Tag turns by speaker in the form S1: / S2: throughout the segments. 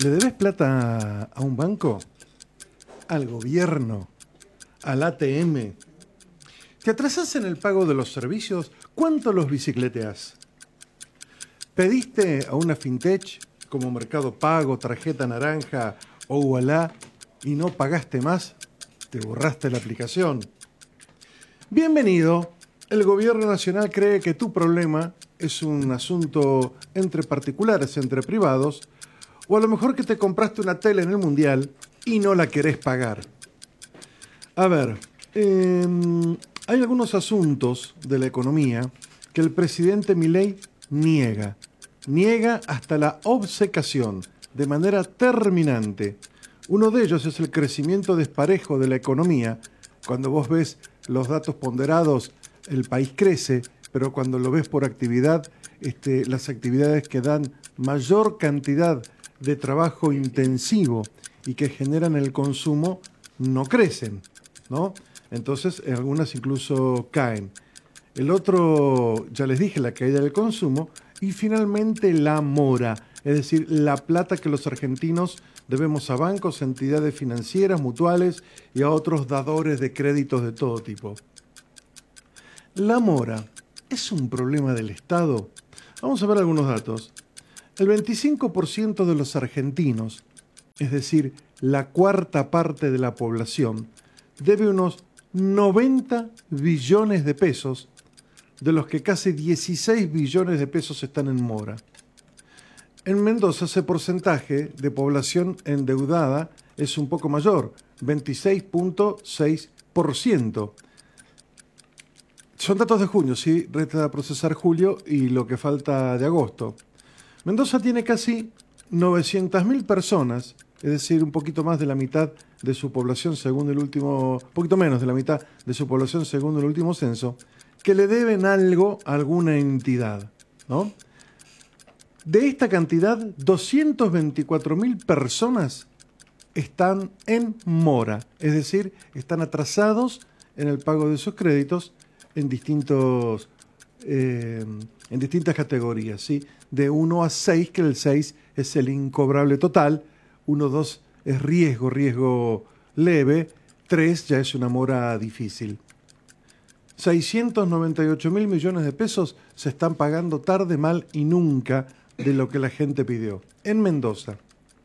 S1: ¿Le debes plata a un banco? ¿Al gobierno? ¿Al ATM? ¿Te atrasas en el pago de los servicios? ¿Cuánto los bicicleteas? ¿Pediste a una fintech como Mercado Pago, Tarjeta Naranja o Ualá y no pagaste más? ¿Te borraste la aplicación? Bienvenido. El gobierno nacional cree que tu problema es un asunto entre particulares, entre privados, o a lo mejor que te compraste una tele en el Mundial y no la querés pagar. A ver, hay algunos asuntos de la economía que el presidente Milei niega. Niega hasta la obcecación, de manera terminante. Uno de ellos es el crecimiento desparejo de la economía. Cuando vos ves los datos ponderados, el país crece, pero cuando lo ves por actividad, las actividades que dan mayor cantidad de trabajo intensivo y que generan el consumo no crecen, ¿no? Entonces, algunas incluso caen. El otro, ya les dije, la caída del consumo. Y finalmente la mora, es decir, la plata que los argentinos debemos a bancos, entidades financieras, mutuales y a otros dadores de créditos de todo tipo. La mora, ¿es un problema del Estado? Vamos a ver algunos datos. El 25% de los argentinos, es decir, la cuarta parte de la población, debe unos 90 billones de pesos, de los que casi 16 billones de pesos están en mora. En Mendoza ese porcentaje de población endeudada es un poco mayor, 26.6%. Son datos de junio, sí, resta procesar julio y lo que falta de agosto. Mendoza tiene casi 900.000 personas, es decir, un poquito más de la mitad de su población según el último, poquito menos de la mitad de su población según el último censo, que le deben algo a alguna entidad, ¿no? De esta cantidad, 224.000 personas están en mora, es decir, están atrasados en el pago de sus créditos en distintas categorías, ¿sí? De 1 a 6, que el 6 es el incobrable total, 1, 2 es riesgo leve, 3 ya es una mora difícil. 698.000 millones de pesos se están pagando tarde, mal y nunca de lo que la gente pidió. En Mendoza.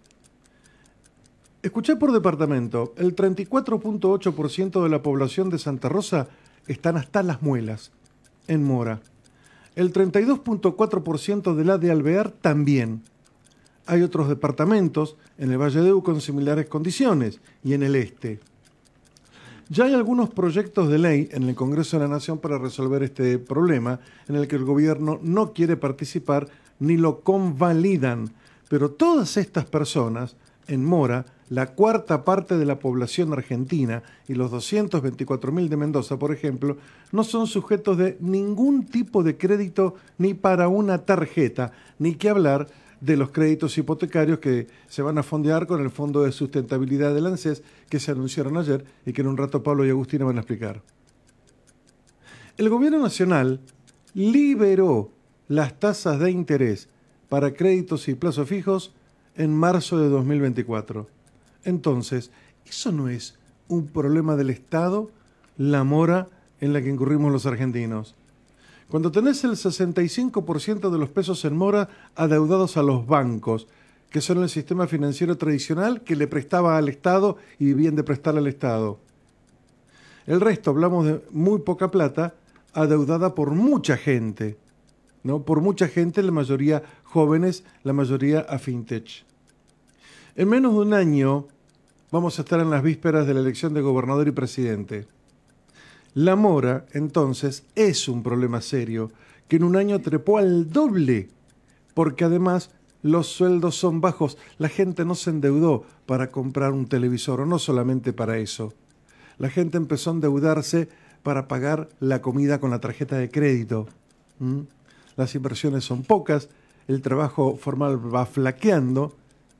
S1: Escuché por departamento, el 34.8% de la población de Santa Rosa están hasta las muelas, en mora. El 32.4% de la de Alvear también. Hay otros departamentos en el Valle de Uco en similares condiciones y en el este. Ya hay algunos proyectos de ley en el Congreso de la Nación para resolver este problema, en el que el gobierno no quiere participar ni lo convalidan. Pero todas estas personas, en mora, la cuarta parte de la población argentina y los 224.000 de Mendoza, por ejemplo, no son sujetos de ningún tipo de crédito ni para una tarjeta, ni que hablar de los créditos hipotecarios que se van a fondear con el Fondo de Sustentabilidad del ANSES que se anunciaron ayer y que en un rato Pablo y Agustina van a explicar. El gobierno nacional liberó las tasas de interés para créditos y plazos fijos en marzo de 2024. Entonces, ¿eso no es un problema del Estado, la mora en la que incurrimos los argentinos? Cuando tenés el 65% de los pesos en mora adeudados a los bancos, que son el sistema financiero tradicional que le prestaba al Estado y vivían de prestarle al Estado. El resto, hablamos de muy poca plata, adeudada por mucha gente, ¿no? Por mucha gente, la mayoría jóvenes, la mayoría a fintech. En menos de un año vamos a estar en las vísperas de la elección de gobernador y presidente. La mora, entonces, es un problema serio que en un año trepó al doble, porque además los sueldos son bajos. La gente no se endeudó para comprar un televisor, o no solamente para eso. La gente empezó a endeudarse para pagar la comida con la tarjeta de crédito. Las inversiones son pocas, el trabajo formal va flaqueando,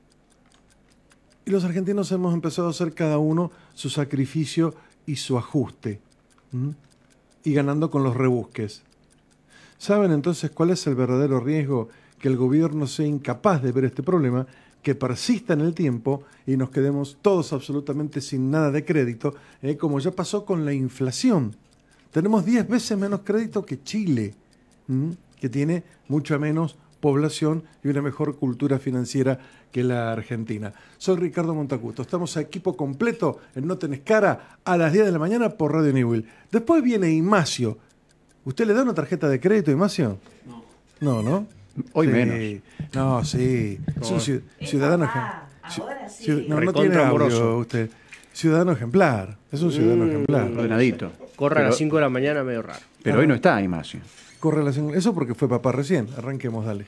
S1: y los argentinos hemos empezado a hacer cada uno su sacrificio y su ajuste. Y ganando con los rebusques. ¿Saben entonces cuál es el verdadero riesgo que el gobierno sea incapaz de ver este problema, que persista en el tiempo y nos quedemos todos absolutamente sin nada de crédito, como ya pasó con la inflación. Tenemos 10 veces menos crédito que Chile, que tiene mucha menos población y una mejor cultura financiera que la Argentina. Soy Ricardo Montacuto, estamos a equipo completo en No Tenés Cara a las 10 de la mañana por Radio Newell. Después viene Imacio. ¿Usted le da una tarjeta de crédito, Imacio? No. ¿No?
S2: Hoy
S1: sí.
S2: menos.
S1: No, sí. Es un ciudadano ejemplar.
S3: Ahora sí.
S1: No tiene audio usted. Ciudadano ejemplar. Es un ciudadano ejemplar.
S2: Ordenadito.
S4: Corre a las 5 de la mañana medio raro.
S2: Pero hoy no está, Imacio.
S1: Correlación. Eso porque fue papá recién. Arranquemos, dale.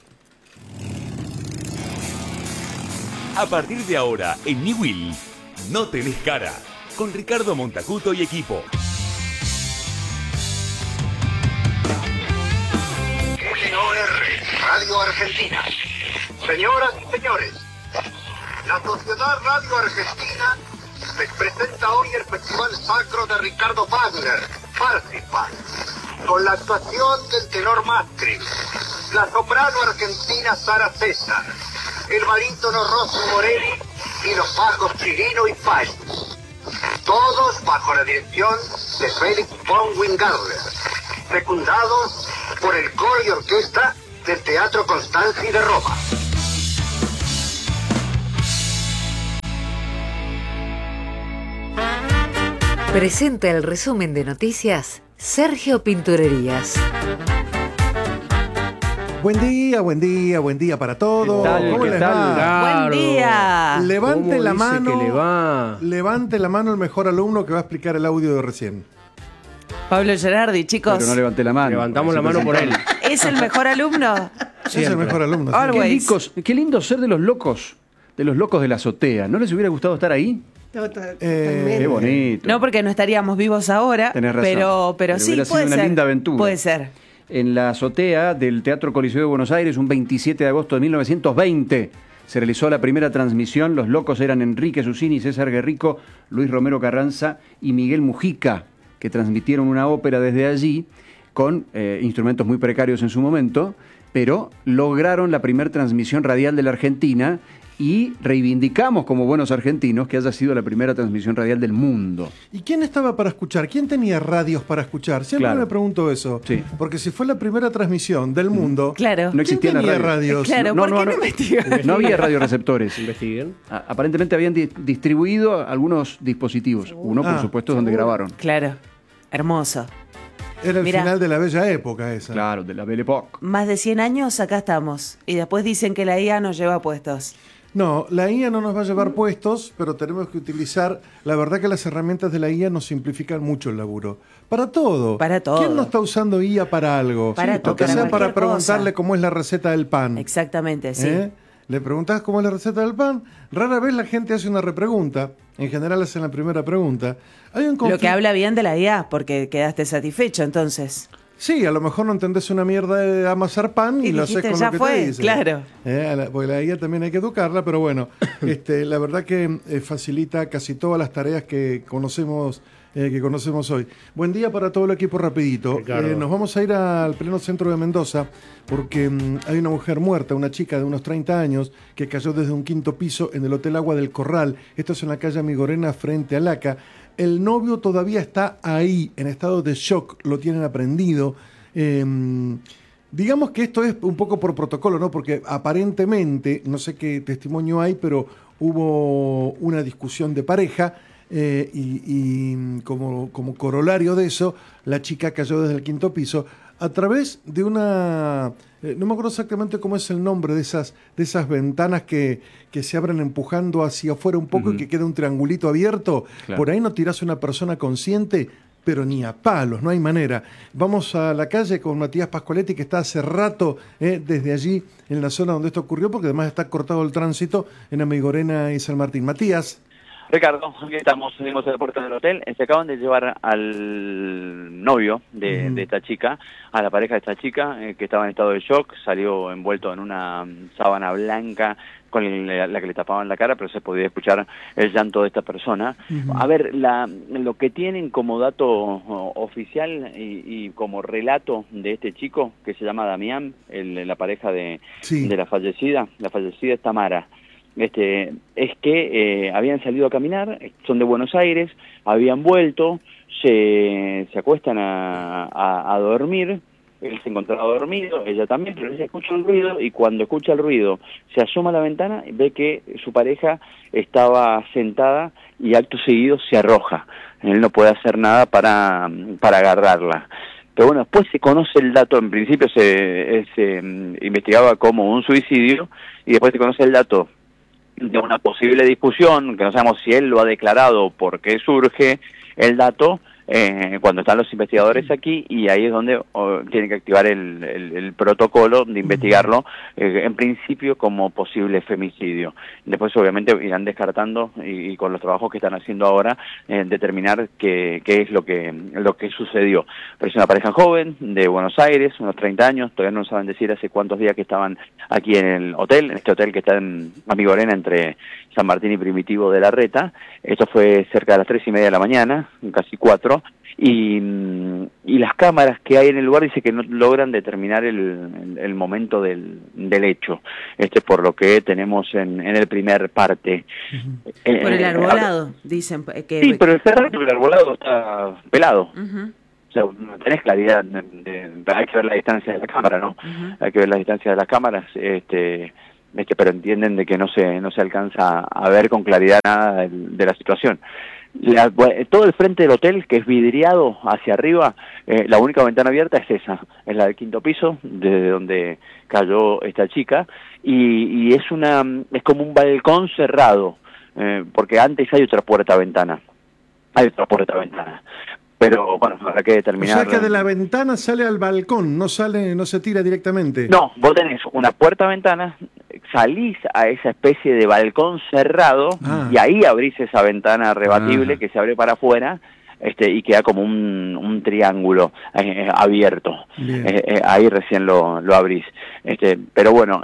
S5: A partir de ahora, en Newell, No Tenés Cara, con Ricardo Montacuto y equipo.
S6: Radio Argentina. Señoras y señores, la Sociedad Radio Argentina les presenta hoy el Festival Sacro de Ricardo Wagner, Parsifal, con la actuación del tenor Mastri, la soprano argentina Sara César, el barítono Rosy Morelli y los bajos Chirino y Paz. Todos bajo la dirección de Felix von Wingardler, secundados por el coro y orquesta del Teatro Constanzi de Roma.
S3: Presenta el resumen de noticias Sergio Pinturerías.
S1: Buen día para todos.
S2: ¿Qué tal?
S1: ¿Cómo
S2: ¿Qué
S1: les
S2: tal?
S1: va?
S4: Claro.
S3: Buen día.
S1: Levante
S4: ¿Cómo
S1: la
S4: dice
S1: mano.
S4: que le va?
S1: Levante la mano el mejor alumno que va a explicar el audio de recién.
S7: Pablo Gerardi, chicos.
S2: Pero no levanté la mano.
S4: Levantamos la mano por él.
S7: ¿Es el mejor alumno?
S1: Es el mejor alumno.
S7: Algo.
S1: sí.
S2: Qué lindo ser de los locos de la azotea. ¿No les hubiera gustado estar ahí? Qué bonito.
S7: No, porque no estaríamos vivos ahora.
S2: Tenés razón.
S7: Pero sí,
S2: hubiera sido
S7: puede
S2: una
S7: ser.
S2: linda aventura.
S7: Puede ser.
S2: En la azotea del Teatro Coliseo de Buenos Aires, un 27 de agosto de 1920, se realizó la primera transmisión. Los locos eran Enrique Susini, César Guerrico, Luis Romero Carranza y Miguel Mujica, que transmitieron una ópera desde allí con instrumentos muy precarios en su momento, pero lograron la primera transmisión radial de la Argentina y reivindicamos como buenos argentinos que haya sido la primera transmisión radial del mundo.
S1: ¿Y quién estaba para escuchar? ¿Quién tenía radios para escuchar? Siempre
S2: Claro.
S1: me pregunto eso.
S2: Sí.
S1: Porque si fue la primera transmisión del mundo,
S7: Claro.
S2: No
S1: ¿quién
S2: existían las
S1: tenía
S2: radios.
S1: radios?
S7: Claro, ¿por qué no investigan?
S2: No había radioreceptores.
S4: Investiguen.
S2: Aparentemente habían distribuido algunos dispositivos. Uno, por supuesto, es donde grabaron.
S7: Claro. Hermoso.
S1: Era el
S7: Mirá.
S1: final de la bella época esa.
S2: Claro, de la Belle Époque.
S7: Más de 100 años, acá estamos. Y después dicen que la IA nos lleva puestos.
S1: No, la IA no nos va a llevar puestos, pero tenemos que utilizar. La verdad que las herramientas de la IA nos simplifican mucho el laburo. Para todo.
S7: Para todo.
S1: ¿Quién no está usando IA para algo?
S7: Para todo,
S1: Aunque
S7: para
S1: sea para
S7: cualquier
S1: preguntarle
S7: cosa.
S1: cómo es la receta del pan.
S7: Exactamente, sí.
S1: ¿Le preguntás cómo es la receta del pan? Rara vez la gente hace una repregunta. En general hacen la primera pregunta. Hay un
S7: Lo que
S1: conflicto.
S7: habla bien de la IA, porque quedaste satisfecho, entonces.
S1: Sí, a lo mejor no entendés una mierda de amasar pan y,
S7: Y
S1: lo haces
S7: dijiste,
S1: con
S7: ya
S1: lo que
S7: fue,
S1: te dice.
S7: claro.
S1: Porque la IA también hay que educarla, pero bueno, la verdad que facilita casi todas las tareas que conocemos hoy. Buen día para todo el equipo rapidito.
S4: Ricardo.
S1: Nos vamos a ir al pleno centro de Mendoza porque hay una mujer muerta, una chica de unos 30 años que cayó desde un quinto piso en el Hotel Agua del Corral. Esto es en la calle Amigorena frente a Laca. El novio todavía está ahí, en estado de shock, lo tienen aprendido. Digamos que esto es un poco por protocolo, ¿no? Porque aparentemente, no sé qué testimonio hay, pero hubo una discusión de pareja y como corolario de eso, la chica cayó desde el quinto piso a través de una... no me acuerdo exactamente cómo es el nombre de esas ventanas que se abren empujando hacia afuera un poco y que queda un triangulito abierto.
S2: Claro.
S1: Por ahí no tirás una persona consciente, pero ni a palos, no hay manera. Vamos a la calle con Matías Pascoaletti, que está hace rato desde allí en la zona donde esto ocurrió, porque además está cortado el tránsito en Amigorena y San Martín. Matías.
S8: Ricardo, aquí estamos, seguimos en la puerta del hotel. Se acaban de llevar al novio de esta chica, a la pareja de esta chica, que estaba en estado de shock, salió envuelto en una sábana blanca con la que le tapaban la cara, pero se podía escuchar el llanto de esta persona. A ver, lo que tienen como dato oficial y como relato de este chico, que se llama Damián, la pareja de la fallecida es Tamara. Es que habían salido a caminar, son de Buenos Aires, habían vuelto, se acuestan a dormir. Él se encontraba dormido, ella también, pero ella escucha el ruido, y cuando escucha el ruido se asoma a la ventana y ve que su pareja estaba sentada y acto seguido se arroja. Él no puede hacer nada para agarrarla. Pero bueno, después se conoce el dato, en principio se investigaba como un suicidio, y después se conoce el dato de una posible discusión, que no sabemos si él lo ha declarado o por qué surge el dato, cuando están los investigadores aquí, y ahí es donde tienen que activar el protocolo de investigarlo, en principio como posible femicidio. Después obviamente irán descartando, y con los trabajos que están haciendo ahora, determinar qué es lo que sucedió. Pero es una pareja joven, de Buenos Aires, unos 30 años, todavía no saben decir hace cuántos días que estaban aquí en el hotel, en este hotel que está en Amigorena, entre San Martín y Primitivo de la Reta. Esto fue cerca de las 3:30 de la mañana, casi 4, y las cámaras que hay en el lugar dice que no logran determinar el momento del hecho, por lo que tenemos en el primer parte.
S7: Por el arbolado, dicen que...
S8: Sí, pero el arbolado está pelado. O sea, no tenés claridad, hay que ver la distancia de la cámara, ¿no? Hay que ver la distancia de las cámaras, pero entienden de que no se alcanza a ver con claridad nada de la situación. Todo el frente del hotel, que es vidriado hacia arriba, la única ventana abierta es esa, es la del 5º piso, desde donde cayó esta chica, y es como un balcón cerrado, porque antes hay otra puerta-ventana. Pero bueno, habrá que determinar.
S1: O sea que de la ventana sale al balcón, no se tira directamente.
S8: No, vos tenés una puerta-ventana, salís a esa especie de balcón cerrado, y ahí abrís esa ventana rebatible que se abre para afuera, y queda como un triángulo abierto. Ahí recién lo abrís. Pero bueno,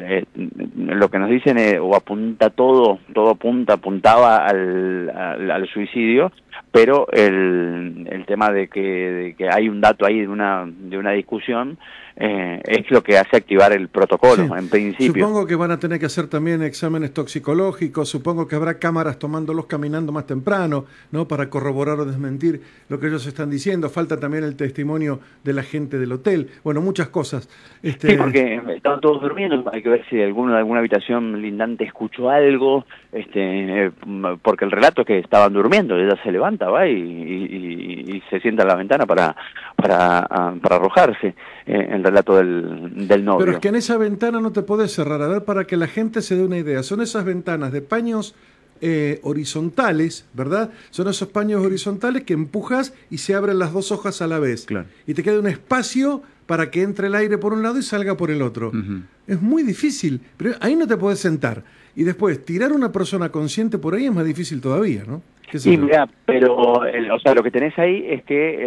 S8: lo que nos dicen o apunta apuntaba al suicidio, pero el tema de que hay un dato ahí de una discusión, es lo que hace activar el protocolo, en principio.
S1: Supongo que van a tener que hacer también exámenes toxicológicos, supongo que habrá cámaras tomándolos caminando más temprano, ¿no? Para corroborar o desmentir lo que ellos están diciendo. Falta también el testimonio de la gente del hotel. Bueno, muchas cosas.
S8: Sí, porque estaban todos durmiendo, hay que ver si alguna habitación lindante escuchó algo, porque el relato es que estaban durmiendo, ella se levanta, va y se sienta en la ventana para arrojarse, el relato del novio.
S1: Pero es que en esa ventana no te podés cerrar, a ver, para que la gente se dé una idea. Son esas ventanas de paños horizontales, ¿verdad? Son esos paños horizontales que empujas y se abren las dos hojas a la vez.
S2: Claro.
S1: Y te queda un espacio para que entre el aire por un lado y salga por el otro. Es muy difícil, pero ahí no te podés sentar. Y después, tirar una persona consciente por ahí es más difícil todavía, ¿no?
S8: Sí, mira, pero lo que tenés ahí es que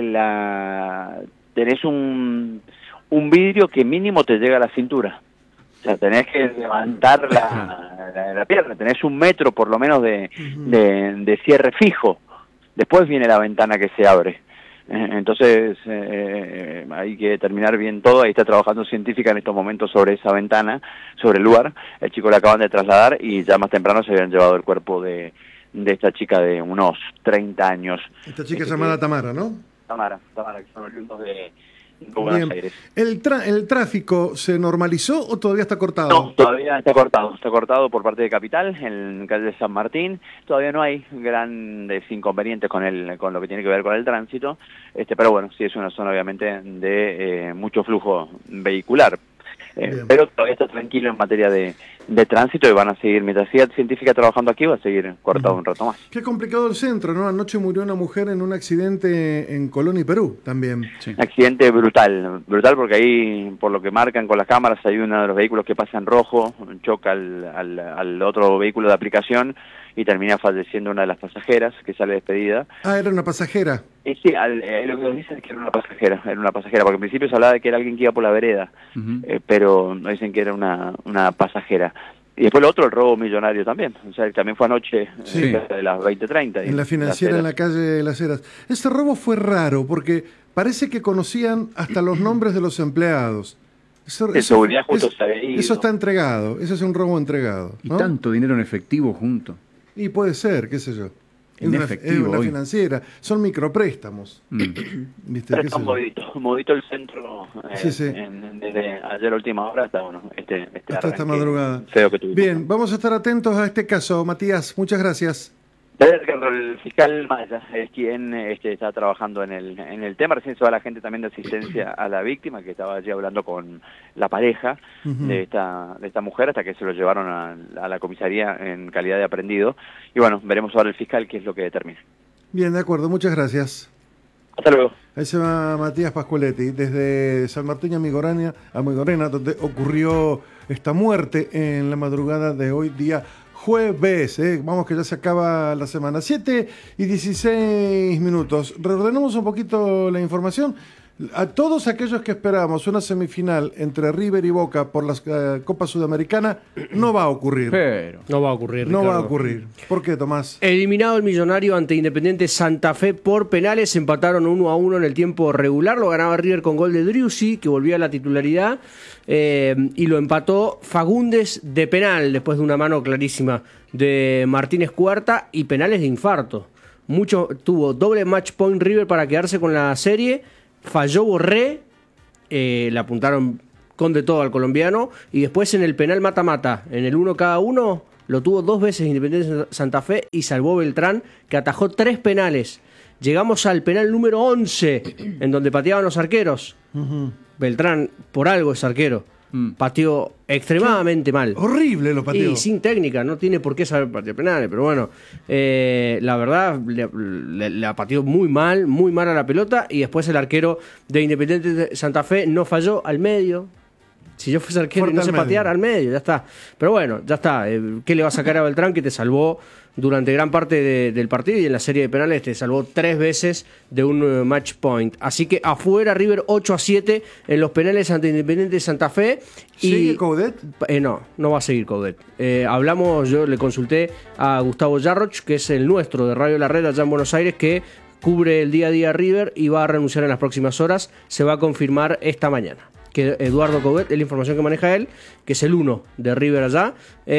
S8: tenés un vidrio que mínimo te llega a la cintura. O sea, tenés que levantar la pierna, tenés 1 metro por lo menos de cierre fijo. Después viene la ventana que se abre. Entonces hay que determinar bien todo. Ahí está trabajando científica en estos momentos sobre esa ventana, sobre el lugar. El chico lo acaban de trasladar y ya más temprano se habían llevado el cuerpo de esta chica de unos 30 años.
S1: Esta chica llamada Tamara, ¿no?
S8: Tamara, que son oriundos de Buenos Aires.
S1: ¿El tráfico se normalizó o todavía está cortado?
S8: No, todavía está cortado por parte de Capital, en calle San Martín. Todavía no hay grandes inconvenientes con lo que tiene que ver con el tránsito, pero bueno, sí es una zona obviamente de mucho flujo vehicular. Pero todavía está tranquilo en materia de tránsito, y van a seguir, mientras siga científica trabajando aquí, va a seguir cortado un rato más.
S1: Qué complicado el centro, ¿no? Anoche murió una mujer en un accidente en Colón y Perú también.
S2: Sí.
S8: Accidente brutal porque ahí, por lo que marcan con las cámaras, hay uno de los vehículos que pasa en rojo, choca al otro vehículo de aplicación, y termina falleciendo una de las pasajeras que sale despedida.
S1: Ah, era una pasajera.
S8: Y sí, lo que nos dicen es que era una pasajera, porque en principio se hablaba de que era alguien que iba por la vereda, pero dicen que era una pasajera. Y después lo otro, el robo millonario también. O sea, también fue anoche,
S1: Sí.
S8: de las 20:30.
S1: En la financiera, en la calle de Las Heras. Ese robo fue raro porque parece que conocían hasta los nombres de los empleados.
S8: De seguridad justo se había ido.
S1: Eso está entregado, eso es un robo entregado.
S2: Y
S1: ¿no?
S2: tanto dinero en efectivo junto.
S1: Y puede ser, qué sé yo.
S2: En
S1: es
S2: efectivo
S1: una
S2: hoy.
S1: financiera, son micropréstamos. ¿Viste?
S8: Pero
S1: ¿Qué
S8: está
S1: sé yo?
S8: modito el centro.
S1: Sí, sí.
S8: Desde ayer a última hora hasta
S1: Hasta esta
S8: arranque
S1: madrugada.
S8: feo que tuvimos.
S1: Bien, vamos a estar atentos a este caso, Matías. Muchas gracias.
S8: El fiscal Maya es quien está trabajando en el tema. Recién se va la gente también de asistencia a la víctima, que estaba allí hablando con la pareja de esta mujer, hasta que se lo llevaron a la comisaría en calidad de aprendido. Y bueno, veremos ahora el fiscal qué es lo que determina.
S1: Bien, de acuerdo, muchas gracias.
S8: Hasta luego.
S1: Ahí se va Matías Pascualetti, desde San Martín a Migorena, donde ocurrió esta muerte en la madrugada de hoy, día jueves. Vamos que ya se acaba la semana. 7:16. Reordenamos un poquito la información. A todos aquellos que esperamos una semifinal entre River y Boca por la Copa Sudamericana, no va a ocurrir.
S2: Pero
S4: No va a ocurrir,
S1: No
S4: Ricardo.
S1: va a ocurrir. ¿Por qué, Tomás?
S4: Eliminado el Millonario ante Independiente Santa Fe por penales, empataron 1-1 en el tiempo regular, lo ganaba River con gol de Driussi, que volvió a la titularidad, y lo empató Fagundes de penal, después de una mano clarísima de Martínez Cuarta, y penales de infarto. Tuvo doble match point River para quedarse con la serie, falló Borré, le apuntaron con de todo al colombiano, y después en el penal mata-mata, en el 1 cada uno, lo tuvo 2 veces Independiente Santa Fe y salvó Beltrán, que atajó 3 penales. Llegamos al penal número 11, en donde pateaban los arqueros. Beltrán, por algo es arquero, pateó extremadamente mal.
S1: Horrible lo pateó.
S4: Y sin técnica, no tiene por qué saber patear penales, pero bueno, la verdad le pateó muy mal a la pelota, y después el arquero de Independiente Santa Fe no falló al medio. Si yo fuese arquero y no sé patear, al medio, ya está. Pero bueno, ya está. ¿Qué le va a sacar a Beltrán, que te salvó durante gran parte del partido, y en la serie de penales te salvó 3 veces de un match point? Así que afuera River 8-7 en los penales ante Independiente Santa Fe.
S1: ¿Sigue Coudet?
S4: No va a seguir Coudet. Yo le consulté a Gustavo Yarroch, que es el nuestro de Radio La Red allá en Buenos Aires, que cubre el día a día River y va a renunciar en las próximas horas. Se va a confirmar esta mañana que Eduardo Coudet, es la información que maneja él, que es el 1 de River allá,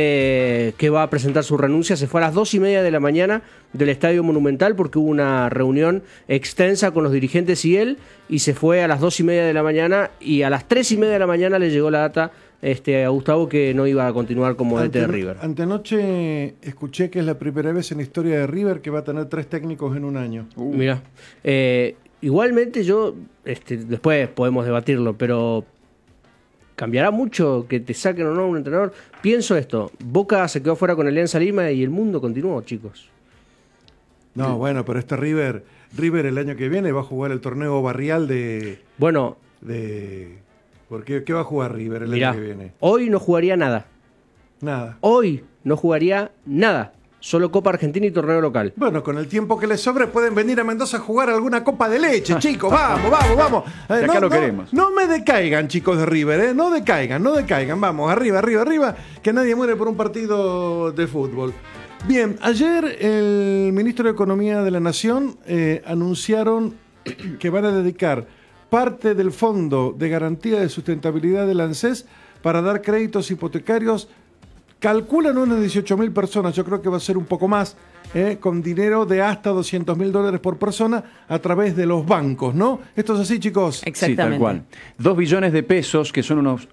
S4: que va a presentar su renuncia. Se fue a las 2:30 de la mañana del Estadio Monumental porque hubo una reunión extensa con los dirigentes y él, y se fue a las 2:30 de la mañana, y a las 3:30 de la mañana le llegó la data a Gustavo que no iba a continuar como DT de River.
S1: Antenoche escuché que es la primera vez en la historia de River que va a tener 3 técnicos en un año.
S4: Mirá, igualmente yo, después podemos debatirlo, pero ¿cambiará mucho que te saquen o no un entrenador? Pienso esto, Boca se quedó fuera con Alianza Lima y el mundo continuó, chicos.
S1: No, bueno, pero River el año que viene va a jugar el torneo barrial
S4: Bueno,
S1: ¿por qué va a jugar River el
S4: mirá,
S1: año que viene?
S4: hoy no jugaría nada.
S1: Nada.
S4: Hoy no jugaría nada. Solo Copa Argentina y torneo local.
S1: Bueno, con el tiempo que les sobre pueden venir a Mendoza a jugar alguna copa de leche, chicos. Vamos.
S2: De acá lo queremos.
S1: No me decaigan, chicos de River, no decaigan. Vamos, arriba, que nadie muere por un partido de fútbol. Bien, ayer el ministro de Economía de la Nación anunciaron que van a dedicar parte del Fondo de Garantía de Sustentabilidad del ANSES para dar créditos hipotecarios. Calculan unas 18.000 personas, yo creo que va a ser un poco más, con dinero de hasta $200.000 por persona a través de los bancos, ¿no? Esto es así, chicos.
S7: Exactamente.
S2: Sí, tal cual. 2 billones de pesos, que son unos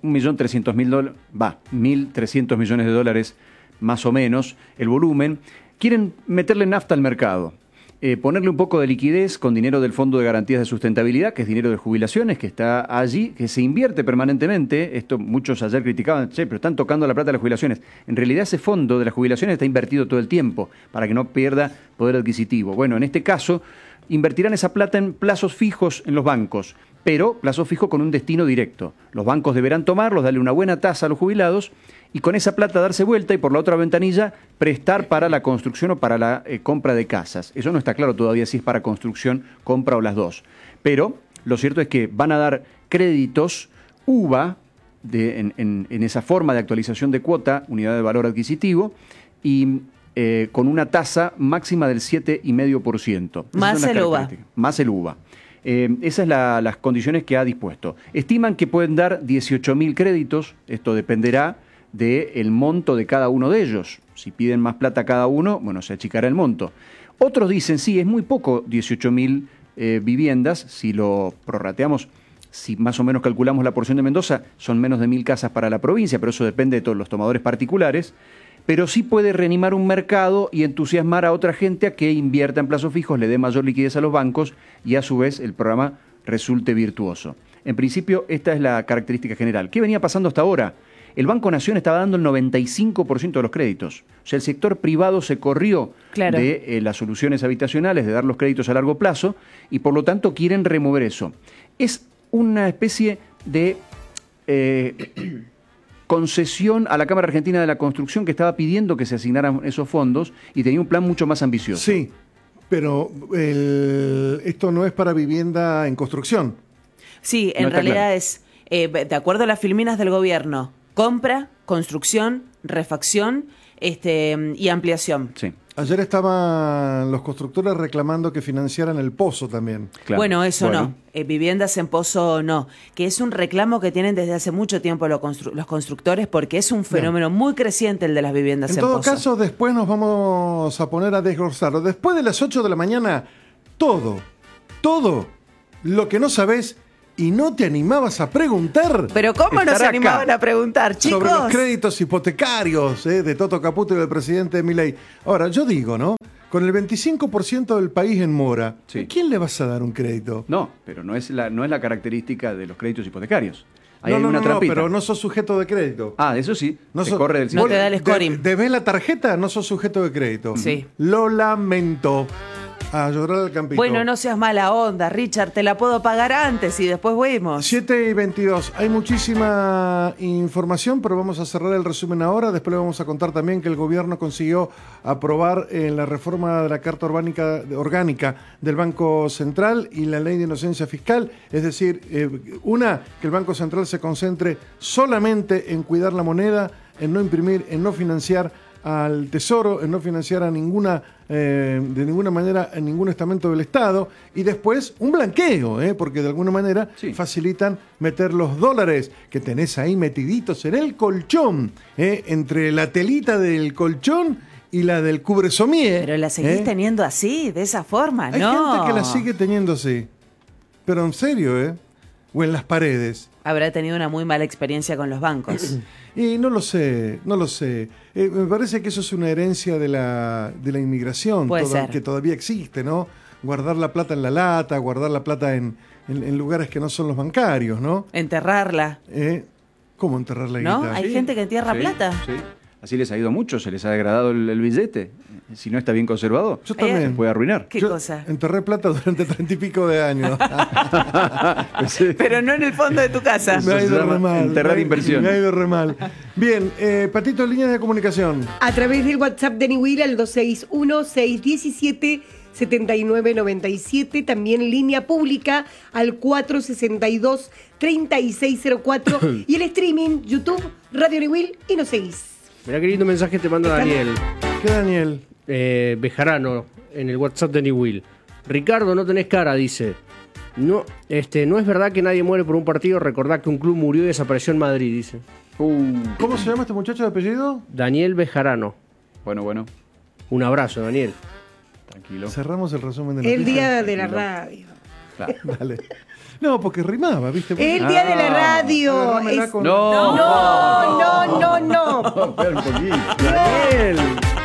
S2: 1.300.000 millones de dólares, más o menos, el volumen. Quieren meterle nafta al mercado. Ponerle un poco de liquidez con dinero del Fondo de Garantías de Sustentabilidad, que es dinero de jubilaciones, que está allí, que se invierte permanentemente. Esto muchos ayer criticaban, pero están tocando la plata de las jubilaciones. En realidad ese fondo de las jubilaciones está invertido todo el tiempo para que no pierda poder adquisitivo. Bueno, en este caso, invertirán esa plata en plazos fijos en los bancos. pero plazo fijo con un destino directo. Los bancos deberán tomarlos, darle una buena tasa a los jubilados y con esa plata darse vuelta y por la otra ventanilla prestar para la construcción o para la compra de casas. Eso no está claro todavía si es para construcción, compra o las dos. Pero lo cierto es que van a dar créditos UVA en esa forma de actualización de cuota, unidad de valor adquisitivo, y con una tasa máxima del 7,5%.
S7: Más el UVA.
S2: Más el UVA. Esas son las condiciones que ha dispuesto. Estiman que pueden dar 18.000 créditos, esto dependerá del monto de cada uno de ellos. Si piden más plata cada uno, bueno, se achicará el monto. Otros dicen, sí, es muy poco 18.000 viviendas, si lo prorrateamos, si más o menos calculamos la porción de Mendoza, son menos de 1.000 casas para la provincia, pero eso depende de todos los tomadores particulares, pero sí puede reanimar un mercado y entusiasmar a otra gente a que invierta en plazos fijos, le dé mayor liquidez a los bancos y a su vez el programa resulte virtuoso. En principio, esta es la característica general. ¿Qué venía pasando hasta ahora? El Banco Nación estaba dando el 95% de los créditos. O sea, el sector privado se corrió de las soluciones habitacionales, de dar los créditos a largo plazo, y por lo tanto quieren remover eso. Es una especie de concesión a la Cámara Argentina de la Construcción, que estaba pidiendo que se asignaran esos fondos y tenía un plan mucho más ambicioso.
S1: Sí, pero esto no es para vivienda en construcción.
S7: Sí, en realidad es, de acuerdo a las filminas del gobierno, compra, construcción, refacción y ampliación.
S2: Sí.
S1: Ayer estaban los constructores reclamando que financiaran el pozo también.
S7: Claro. Bueno, eso no. Viviendas en pozo no. Que es un reclamo que tienen desde hace mucho tiempo los constructores, porque es un fenómeno muy creciente el de las viviendas en pozo.
S1: En todo caso, después nos vamos a poner a desglosarlo. Después de las 8 de la mañana, todo lo que no sabés y no te animabas a preguntar.
S7: Pero ¿cómo no se animaban a preguntar, chicos?
S1: Sobre los créditos hipotecarios de Toto Caputo y del presidente Milei. Ahora, yo digo, ¿no? Con el 25% del país en mora, ¿a quién le vas a dar un crédito?
S2: No, pero no es la característica de los créditos hipotecarios. Ahí
S1: no,
S2: hay una trampita.
S1: Pero no sos sujeto de crédito.
S2: Ah, eso sí.
S1: No
S2: corre del
S7: no te da el scoring.
S1: Debes la tarjeta, no sos sujeto de crédito.
S7: Sí.
S1: Lo lamento. A llorar al campito.
S7: Bueno, no seas mala onda, Richard, te la puedo pagar antes y después vemos.
S1: 7:22. Hay muchísima información, pero vamos a cerrar el resumen ahora. Después le vamos a contar también que el gobierno consiguió aprobar la reforma de la Carta Orgánica del Banco Central y la Ley de Inocencia Fiscal. Es decir, que el Banco Central se concentre solamente en cuidar la moneda, en no imprimir, en no financiar al Tesoro, en no financiar a de ninguna manera a ningún estamento del Estado, y después un blanqueo, porque de alguna manera facilitan meter los dólares que tenés ahí metiditos en el colchón, entre la telita del colchón y la del cubre-somier.
S7: Pero la seguís teniendo así, de esa forma,
S1: Hay gente que la sigue teniendo así, pero en serio, o en las paredes.
S7: Habrá tenido una muy mala experiencia con los bancos.
S1: Y no lo sé. Me parece que eso es una herencia de la inmigración, que todavía existe, ¿no? Guardar la plata en la lata, guardar la plata en lugares que no son los bancarios, ¿no?
S7: Enterrarla.
S1: ¿Cómo enterrar la
S7: ¿No?
S1: guita?
S7: Hay gente que entierra plata.
S2: Sí. Así les ha ido mucho, se les ha degradado el billete. Si no está bien conservado,
S1: yo también.
S2: Se puede arruinar.
S7: ¿Qué cosa?
S1: Enterré plata durante 30 y pico de años.
S7: Pero no en el fondo de tu casa.
S1: Me ha ido re mal.
S2: Enterrar inversión.
S1: Me ha ido re mal. Bien, Patito, líneas de comunicación.
S9: A través del WhatsApp de Niwil al 261-617-7997. También línea pública al 462-3604. Y el streaming, YouTube, Radio Niwil, y nos seguís.
S4: Mirá qué lindo mensaje te manda Daniel.
S1: ¿Qué Daniel?
S4: Bejarano, en el WhatsApp de Niwil. Ricardo, no tenés cara, dice. No, no es verdad que nadie muere por un partido. Recordá que un club murió y desapareció en Madrid, dice.
S1: ¿Cómo se llama este muchacho de apellido?
S4: Daniel Bejarano.
S2: Bueno.
S4: Un abrazo, Daniel.
S2: Tranquilo.
S1: Cerramos el resumen de noticias.
S9: El día de la radio.
S2: Claro.
S1: Dale. No, porque rimaba, ¿viste?
S9: El día de la radio. No.
S2: Espera un poquito. Daniel.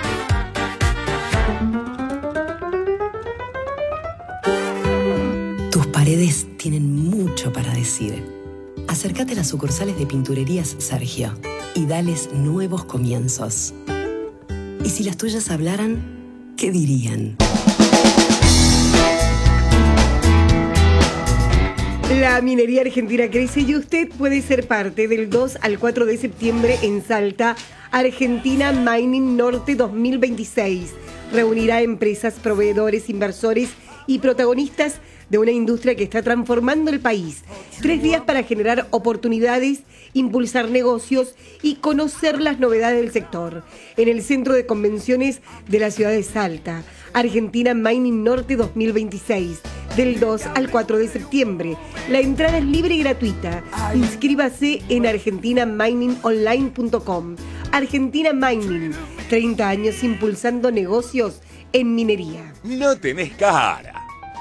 S10: Tus paredes tienen mucho para decir. Acércate a las sucursales de Pinturerías Sergio y dales nuevos comienzos. Y si las tuyas hablaran, ¿qué dirían?
S9: La minería argentina crece y usted puede ser parte del 2 al 4 de septiembre en Salta, Argentina Mining Norte 2026. Reunirá empresas, proveedores, inversores y protagonistas de una industria que está transformando el país. 3 días para generar oportunidades, impulsar negocios y conocer las novedades del sector. En el Centro de Convenciones de la ciudad de Salta, Argentina Mining Norte 2026, del 2 al 4 de septiembre. La entrada es libre y gratuita. Inscríbase en argentinaminingonline.com. Argentina Mining, 30 años impulsando negocios en minería.
S5: No tenés cara.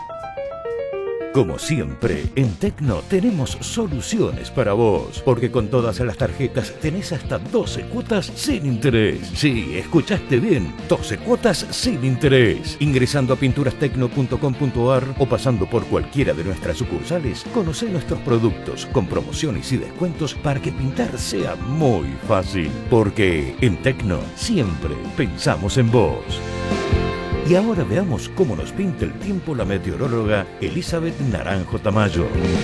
S11: Como siempre, en Tecno tenemos soluciones para vos, porque con todas las tarjetas tenés hasta 12 cuotas sin interés. Sí, escuchaste bien, 12 cuotas sin interés. Ingresando a pinturastecno.com.ar o pasando por cualquiera de nuestras sucursales, conocé nuestros productos con promociones y descuentos para que pintar sea muy fácil. Porque en Tecno siempre pensamos en vos. Y ahora veamos cómo nos pinta el tiempo la meteoróloga Elizabeth Naranjo Tamayo.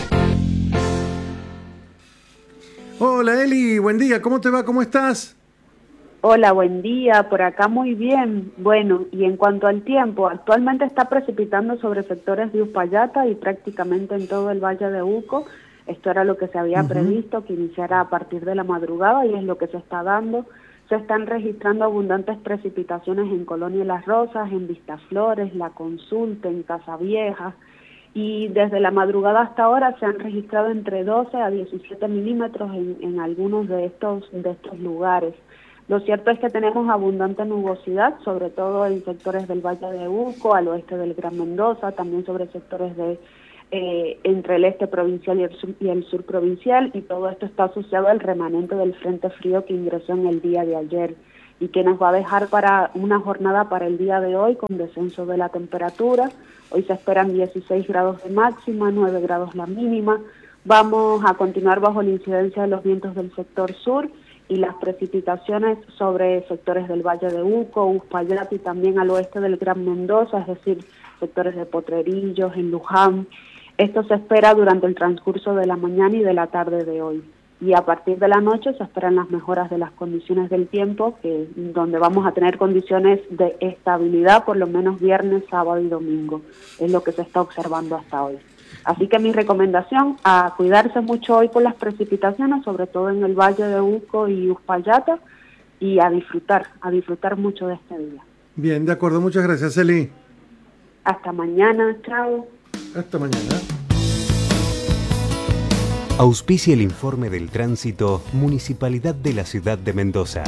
S1: Hola Eli, buen día, ¿cómo te va? ¿Cómo estás?
S12: Hola, buen día, por acá muy bien. Bueno, y en cuanto al tiempo, actualmente está precipitando sobre sectores de Uspallata y prácticamente en todo el Valle de Uco. Esto era lo que se había previsto, que iniciara a partir de la madrugada y es lo que se está dando. Se están registrando abundantes precipitaciones en Colonia Las Rosas, en Vistaflores, La Consulta, en Casavieja, y desde la madrugada hasta ahora se han registrado entre 12 a 17 milímetros en algunos de estos lugares. Lo cierto es que tenemos abundante nubosidad, sobre todo en sectores del Valle de Uco, al oeste del Gran Mendoza, también sobre sectores de entre el este provincial y el sur provincial, y todo esto está asociado al remanente del frente frío que ingresó en el día de ayer y que nos va a dejar para una jornada para el día de hoy con descenso de la temperatura. Hoy se esperan 16 grados de máxima, 9 grados la mínima. Vamos a continuar bajo la incidencia de los vientos del sector sur y las precipitaciones sobre sectores del Valle de Uco, Uspallata y también al oeste del Gran Mendoza, es decir, sectores de Potrerillos, en Luján. Esto se espera durante el transcurso de la mañana y de la tarde de hoy. Y a partir de la noche se esperan las mejoras de las condiciones del tiempo, donde vamos a tener condiciones de estabilidad por lo menos viernes, sábado y domingo. Es lo que se está observando hasta hoy. Así que mi recomendación, a cuidarse mucho hoy por las precipitaciones, sobre todo en el Valle de Uco y Uspallata, y a disfrutar mucho de este día.
S1: Bien, de acuerdo. Muchas gracias, Eli.
S12: Hasta mañana. Chao.
S1: Hasta mañana.
S13: Auspicia el informe del tránsito Municipalidad de la Ciudad de Mendoza.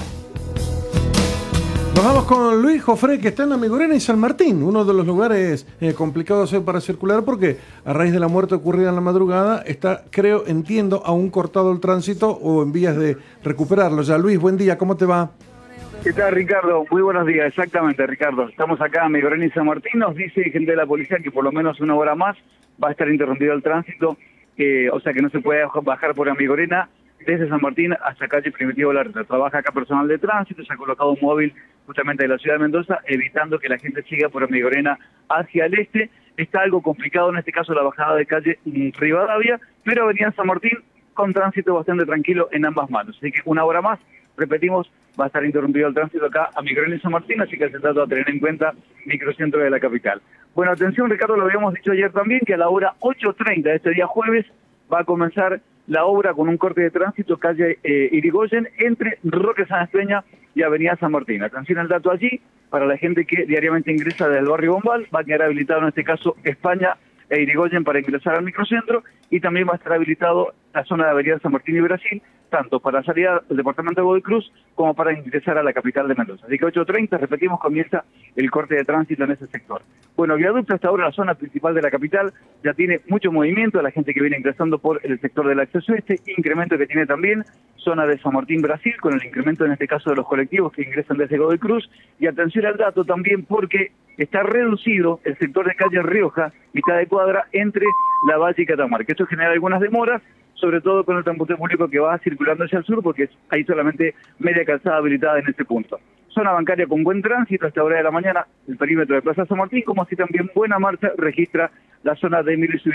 S1: Nos vamos con Luis Jofré, que está en Amigorena y San Martín, uno de los lugares complicados para circular porque a raíz de la muerte ocurrida en la madrugada está, entiendo, aún cortado el tránsito o en vías de recuperarlo. Ya, Luis, buen día, ¿cómo te va?
S14: ¿Qué tal, Ricardo? Muy buenos días, exactamente, Ricardo. Estamos acá en Amigorena y San Martín. Nos dice gente de la policía que por lo menos una hora más va a estar interrumpido el tránsito, o sea que no se puede bajar por Amigorena desde San Martín hasta calle Primitivo Larreta. Trabaja acá personal de tránsito, se ha colocado un móvil justamente de la ciudad de Mendoza, evitando que la gente siga por Amigorena hacia el este. Está algo complicado en este caso la bajada de calle Rivadavia, pero Avenida San Martín con tránsito bastante tranquilo en ambas manos. Así que una hora más, repetimos, va a estar interrumpido el tránsito acá a Amigorena y San Martín, así que se trata de tener en cuenta microcentro de la capital. Bueno, atención, Ricardo, lo habíamos dicho ayer también, que a la hora 8:30 de este día jueves va a comenzar la obra con un corte de tránsito calle Irigoyen entre Roque Sáenz Peña y Avenida San Martín. Atención al dato allí, para la gente que diariamente ingresa desde el barrio Bombal, va a quedar habilitado en este caso España e Irigoyen para ingresar al microcentro, y también va a estar habilitado la zona de Avenida San Martín y Brasil, tanto para salir del departamento de Godoy Cruz como para ingresar a la capital de Mendoza. Así que 8:30, repetimos, comienza el corte de tránsito en ese sector. Bueno, Viaducto hasta ahora la zona principal de la capital ya tiene mucho movimiento, la gente que viene ingresando por el sector del acceso este, incremento que tiene también zona de San Martín Brasil, con el incremento en este caso de los colectivos que ingresan desde Godoy Cruz, y atención al dato también porque está reducido el sector de calle Rioja, mitad de cuadra, entre La Valle y Catamarca. Esto genera algunas demoras, sobre todo con el transporte público que va circulando hacia el sur, porque hay solamente media calzada habilitada en este punto. Zona bancaria con buen tránsito hasta hora de la mañana, el perímetro de Plaza San Martín, como así también buena marcha registra la zona de Emilio Suit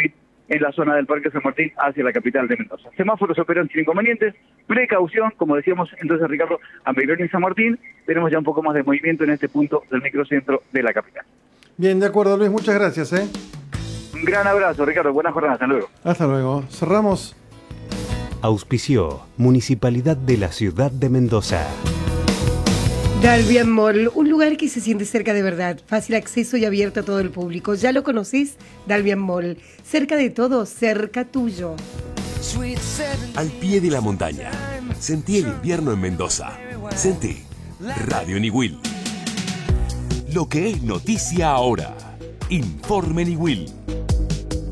S14: en la zona del Parque San Martín hacia la capital de Mendoza. Semáforos operan sin inconvenientes, precaución, como decíamos entonces, Ricardo, a Meirón y San Martín, tenemos ya un poco más de movimiento en este punto del microcentro de la capital.
S1: Bien, de acuerdo, Luis, muchas gracias.
S14: Un gran abrazo, Ricardo, buena jornada, hasta luego.
S1: Hasta luego. Cerramos.
S13: Auspició Municipalidad de la Ciudad de Mendoza.
S9: Dalvian Mall, un lugar que se siente cerca de verdad, fácil acceso y abierto a todo el público. ¿Ya lo conocés? Dalvian Mall, cerca de todo, cerca tuyo.
S5: Al pie de la montaña. Sentí el invierno en Mendoza. Sentí Radio Niwil. Lo que es noticia ahora. Informe Niwil.